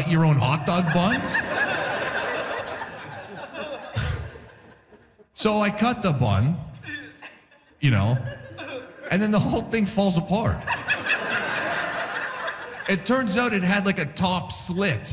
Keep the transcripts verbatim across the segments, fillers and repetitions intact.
cut your own hot dog buns? So I cut the bun, you know, and then the whole thing falls apart. It turns out it had like a top slit.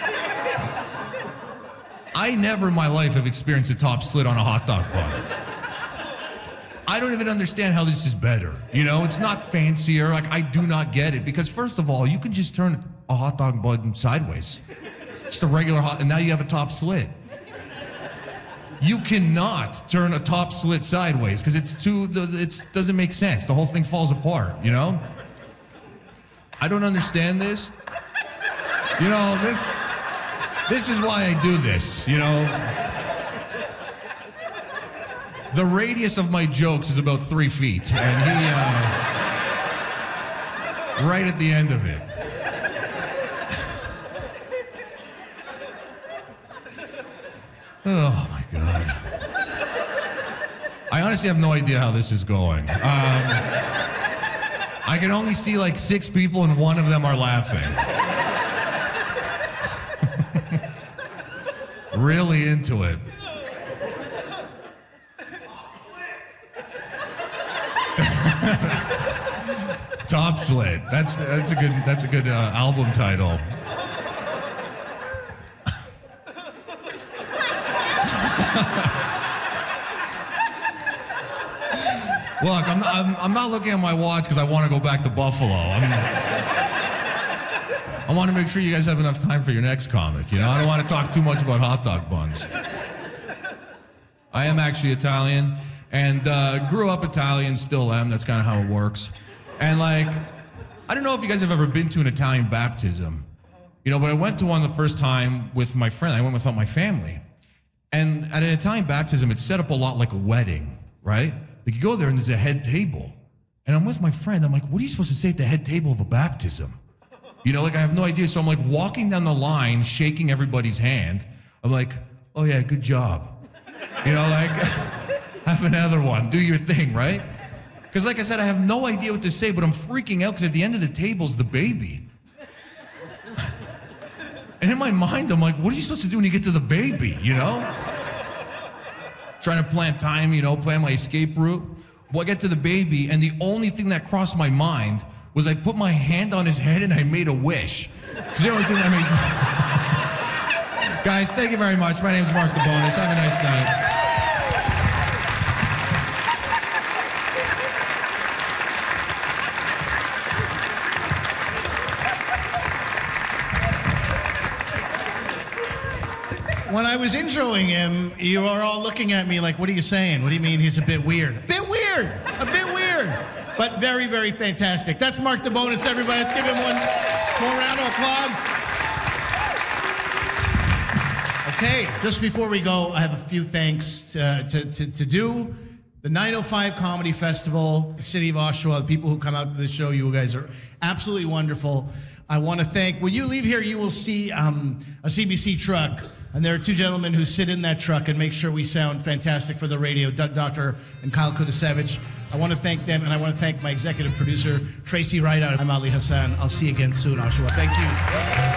I never in my life have experienced a top slit on a hot dog bun. I don't even understand how this is better. You know, it's not fancier. Like, I do not get it. Because first of all, you can just turn a hot dog bun sideways. Just a regular hot, and now you have a top slit. You cannot turn a top slit sideways because it's too, it doesn't make sense. The whole thing falls apart, you know? I don't understand this. You know, this, this is why I do this, you know? The radius of my jokes is about three feet, and he, uh, right at the end of it. Oh my God. I honestly have no idea how this is going. Um, I can only see like six people and one of them are laughing. Really into it. Top Slit. That's that's a good that's a good uh, album title. Look, I'm not, I'm, I'm not looking at my watch because I want to go back to Buffalo. I mean, I want to make sure you guys have enough time for your next comic. You know, I don't want to talk too much about hot dog buns. I am actually Italian, and uh, grew up Italian, still am. That's kind of how it works. And like, I don't know if you guys have ever been to an Italian baptism, you know, but I went to one the first time with my friend. I went with my family. And at an Italian baptism, it's set up a lot like a wedding, right? Like you go there and there's a head table. And I'm with my friend. I'm like, what are you supposed to say at the head table of a baptism? You know, like I have no idea. So I'm like walking down the line, shaking everybody's hand. I'm like, oh yeah, good job. You know, like, have another one. Do your thing, right? Because like I said, I have no idea what to say, but I'm freaking out because at the end of the table's the baby. And in my mind, I'm like, what are you supposed to do when you get to the baby, you know? Trying to plan time, you know, plan my escape route. Well, I get to the baby, and the only thing that crossed my mind was I put my hand on his head and I made a wish. It's the only thing I made. Guys, thank you very much. My name's Mark the Bonus. Have a nice night. When I was introing him, you are all looking at me like, what are you saying? What do you mean he's a bit weird? A bit weird! A bit weird! But very, very fantastic. That's Mark the Bonus, everybody. Let's give him one more round of applause. Okay, just before we go, I have a few thanks to, to, to, to do. The nine oh five Comedy Festival, the city of Oshawa, the people who come out to the show, you guys are absolutely wonderful. I want to thank, when you leave here, you will see um, a C B C truck. And there are two gentlemen who sit in that truck and make sure we sound fantastic for the radio, Doug Doctor and Kyle Kudasevich. I want to thank them, and I want to thank my executive producer, Tracy Rideout. I'm Ali Hassan. I'll see you again soon, Oshawa. Thank you.